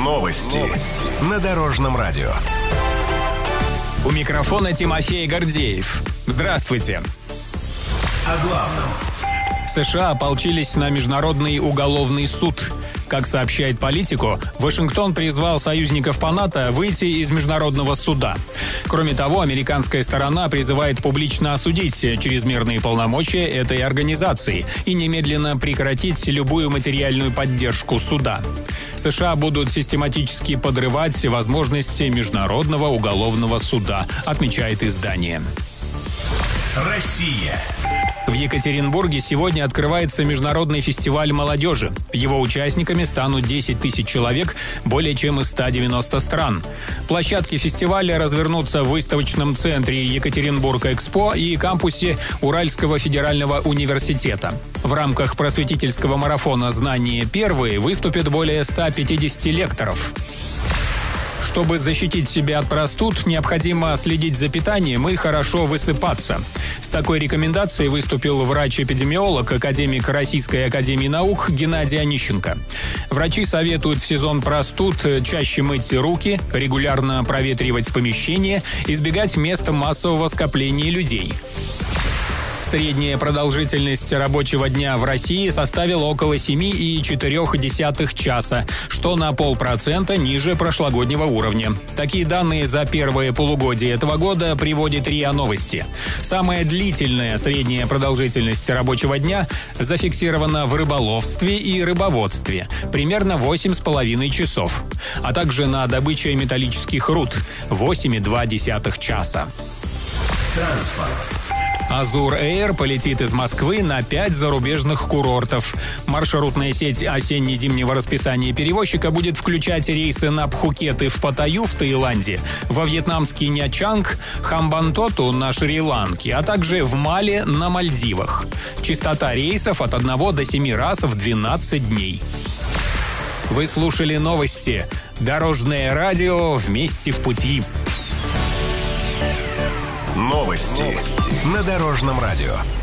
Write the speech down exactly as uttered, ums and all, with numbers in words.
Новости. Новости. На Дорожном радио. У микрофона Тимофей Гордеев. Здравствуйте. О главном. США ополчились на Международный уголовный суд. Как сообщает Политико, Вашингтон призвал союзников по НАТО выйти из международного суда. Кроме того, американская сторона призывает публично осудить чрезмерные полномочия этой организации и немедленно прекратить любую материальную поддержку суда. США будут систематически подрывать возможности Международного уголовного суда, отмечает издание. Россия. В Екатеринбурге сегодня открывается международный фестиваль молодежи. Его участниками станут десять тысяч человек, более чем из ста девяноста стран. Площадки фестиваля развернутся в выставочном центре Екатеринбург-Экспо и кампусе Уральского федерального университета. В рамках просветительского марафона «Знания первые» выступят более ста пятидесяти лекторов. Чтобы защитить себя от простуд, необходимо следить за питанием и хорошо высыпаться. С такой рекомендацией выступил врач-эпидемиолог, академик Российской академии наук Геннадий Онищенко. Врачи советуют в сезон простуд чаще мыть руки, регулярно проветривать помещение, избегать мест массового скопления людей. Средняя продолжительность рабочего дня в России составила около семи целых четырех десятых часа, что на полпроцента ниже прошлогоднего уровня. Такие данные за первое полугодие этого года приводит РИА Новости. Самая длительная средняя продолжительность рабочего дня зафиксирована в рыболовстве и рыбоводстве – примерно восемь с половиной часов, а также на добыче металлических руд – восемь целых две десятых часа. Транспорт. Азур Эйр полетит из Москвы на пять зарубежных курортов. Маршрутная сеть осенне-зимнего расписания перевозчика будет включать рейсы на Пхукет и в Паттайю в Таиланде, во вьетнамский Нячанг, Хамбантоту на Шри-Ланке, а также в Мале на Мальдивах. Частота рейсов от одного до семи раз в двенадцать дней. Вы слушали новости. Дорожное радио «Вместе в пути». Новости. Новости. На Дорожном радио.